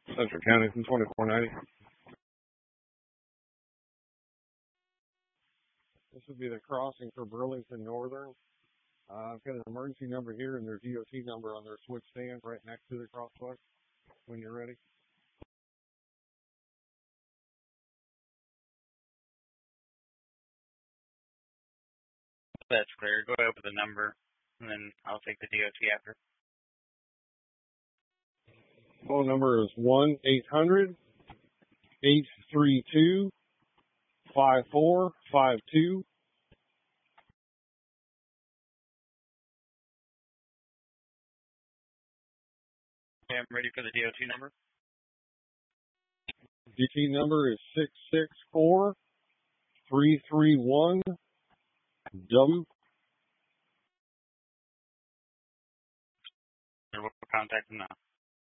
Central County from 2490. This would be the crossing for Burlington Northern. I've got an emergency number here and their DOT number on their switch stand right next to the crosswalk when you're ready. That's clear. Go ahead with the number, and then I'll take the DOT after. Phone number is 1-800-832-5452. Okay, I'm ready for the DOT number. DOT number is 664-331-W. We'll contact them now.